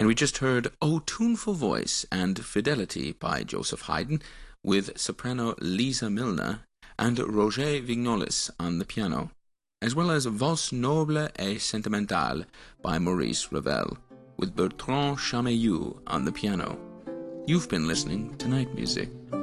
we just heard O Tuneful Voice and Fidelity by Joseph Haydn with soprano Lisa Milner and Roger Vignolis on the piano, as well as Voz Noble et Sentimentale by Maurice Ravel with Bertrand Chameillou on the piano. You've been listening to Night Music.